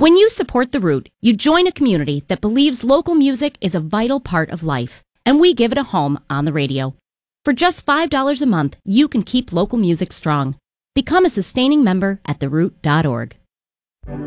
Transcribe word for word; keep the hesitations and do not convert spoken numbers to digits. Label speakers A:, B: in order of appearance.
A: When you support The Root, you join a community that believes local music is a vital part of life, and we give it a home on the radio. For just five dollars a month, you can keep local music strong. Become a sustaining member at the root dot org.